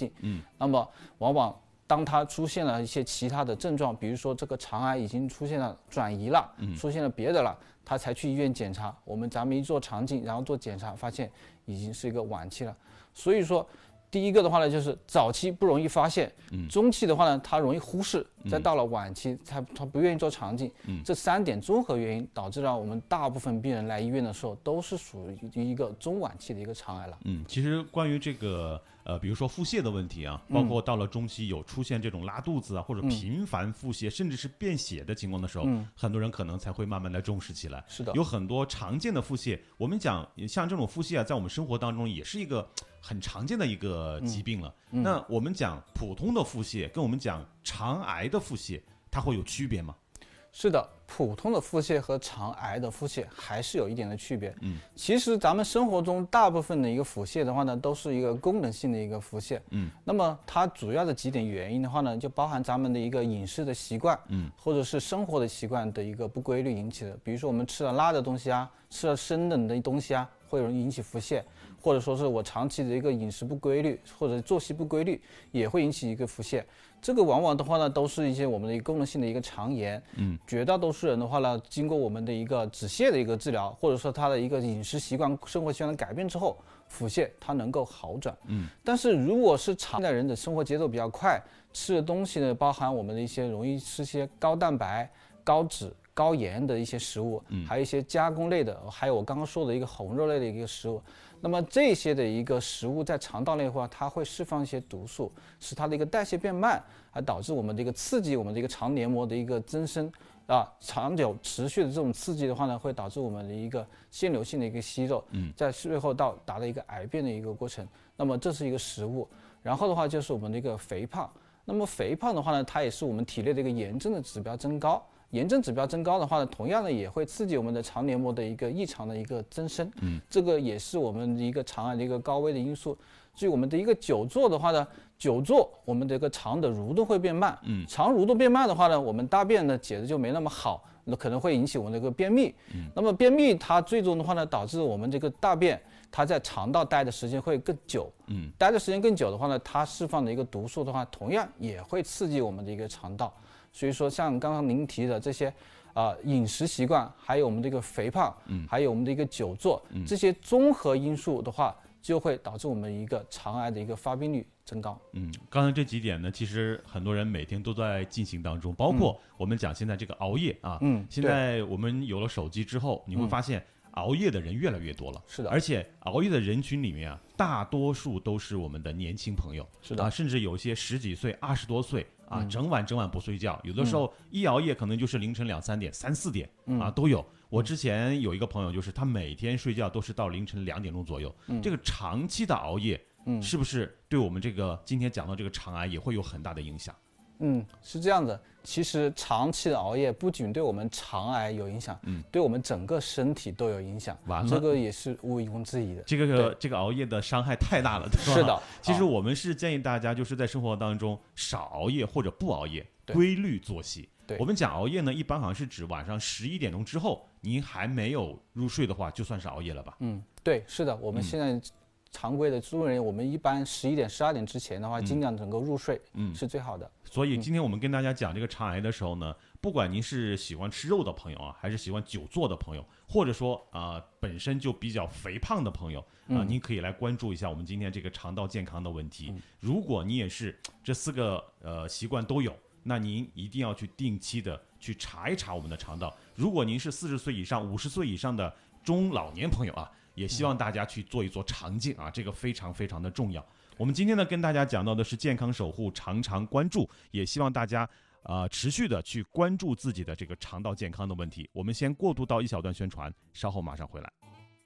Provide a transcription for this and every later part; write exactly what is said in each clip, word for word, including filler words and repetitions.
镜。嗯，那么往往当它出现了一些其他的症状，比如说这个肠癌已经出现了转移了，嗯、出现了别的了，他才去医院检查。我们咱们一做肠镜，然后做检查，发现已经是一个晚期了。所以说，第一个的话呢，就是早期不容易发现，嗯、中期的话呢，它容易忽视，再到了晚期，他他不愿意做肠镜。嗯、这三点综合原因导致了我们大部分病人来医院的时候都是属于一个中晚期的一个肠癌了。 嗯，其实关于这个。呃，比如说腹泻的问题啊，包括到了中期有出现这种拉肚子啊，或者频繁腹泻，嗯、甚至是便血的情况的时候，嗯、很多人可能才会慢慢的重视起来。 是的， 有很多常见的腹泻，我们讲像这种腹泻啊，在我们生活当中也是一个很常见的一个疾病了。嗯嗯、那我们讲普通的腹泻，跟我们讲肠癌的腹泻，它会有区别吗？ 是的，普通的腹泻和肠癌的腹泻还是有一点的区别。嗯，其实咱们生活中大部分的一个腹泻的话呢，都是一个功能性的一个腹泻。嗯，那么它主要的几点原因的话呢，就包含咱们的一个饮食的习惯，嗯，或者是生活的习惯的一个不规律引起的。比如说我们吃了辣的东西啊，吃了生冷的东西啊，会容易引起腹泻。或者说是我长期的一个饮食不规律，或者作息不规律，也会引起一个腹泻。这个往往的话呢，都是一些我们的一个功能性的一个肠炎。嗯，绝大多数人的话呢，经过我们的一个止泻的一个治疗，或者说他的一个饮食习惯、生活习惯的改变之后，腹泻它能够好转。嗯，但是如果是常代人的生活节奏比较快，吃的东西呢，包含我们的一些容易吃些高蛋白、高脂、高盐的一些食物，嗯，还有一些加工类的，还有我刚刚说的一个红肉类的一个食物。那么这些的一个食物在肠道内的话，它会释放一些毒素，使它的一个代谢变慢，而导致我们的一个刺激我们的一个肠黏膜的一个增生啊，长久持续的这种刺激的话呢，会导致我们的一个腺瘤性的一个息肉，嗯，在最后到达了一个癌变的一个过程。那么这是一个食物，然后的话就是我们的一个肥胖。那么肥胖的话呢，它也是我们体内的一个炎症的指标增高。炎症指标增高的话呢，同样的也会刺激我们的肠黏膜的一个异常的一个增生，嗯，这个也是我们的一个肠癌的一个高危的因素。至于我们的一个久坐的话呢，久坐我们的一个肠的蠕动会变慢，嗯，肠蠕动变慢的话呢，我们大便呢解的就没那么好，那可能会引起我们的一个便秘，嗯，那么便秘它最终的话呢，导致我们这个大便它在肠道待的时间会更久，嗯，待的时间更久的话呢，它释放的一个毒素的话，同样也会刺激我们的一个肠道。所以说，像刚刚您提的这些，啊、呃，饮食习惯，还有我们这个肥胖，嗯，还有我们的一个久坐，嗯，这些综合因素的话，就会导致我们一个肠癌的一个发病率增高。 嗯，刚才这几点呢，其实很多人每天都在进行当中，包括我们讲现在这个熬夜啊，嗯，现在我们有了手机之后，你会发现熬夜的人越来越多了， 是的， 而且熬夜的人群里面啊，大多数都是我们的年轻朋友， 是的， 啊，甚至有些十几岁、二十多岁。啊，整晚整晚不睡觉，有的时候一熬夜可能就是凌晨两三点、三四点啊都有。我之前有一个朋友，就是他每天睡觉都是到凌晨两点钟左右。这个长期的熬夜，是不是对我们这个今天讲到这个肠癌也会有很大的影响？ 嗯，是这样的。其实长期的熬夜不仅对我们肠癌有影响，嗯，对我们整个身体都有影响。 完了， 这个也是毋庸置疑的。 这个这个熬夜的伤害太大了，对吧？ 是的。 其实我们是建议大家就是在生活当中少熬夜或者不熬夜，规律作息。 对， 我们讲熬夜呢，一般好像是指晚上十一点钟之后，您还没有入睡的话，就算是熬夜了吧？ 嗯，对，是的，我们现在。常规的中国人，我们一般十一点、十二点之前的话，尽量能够入睡，嗯，是最好的。 所以今天我们跟大家讲这个肠癌的时候呢，不管您是喜欢吃肉的朋友啊，还是喜欢久坐的朋友，或者说啊、呃、本身就比较肥胖的朋友啊、呃，您可以来关注一下我们今天这个肠道健康的问题。嗯、如果你也是这四个呃习惯都有，那您一定要去定期的去查一查我们的肠道。如果您是四十岁以上、五十岁以上的中老年朋友啊。也希望大家去做一做肠镜啊，这个非常非常的重要。我们今天呢跟大家讲到的是健康守护，常常关注，也希望大家呃持续的去关注自己的这个肠道健康的问题。我们先过渡到一小段宣传，稍后马上回来。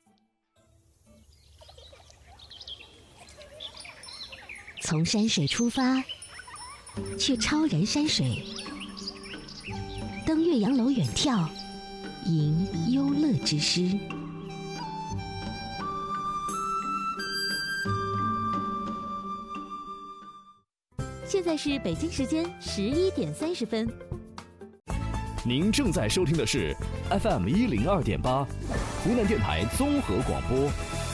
从山水出发，去超人山水，登岳阳楼远眺，吟幽乐之诗。 现在是北京时间十一点三十分。 您正在收听的是 F M 一零二点八，湖南电台综合广播，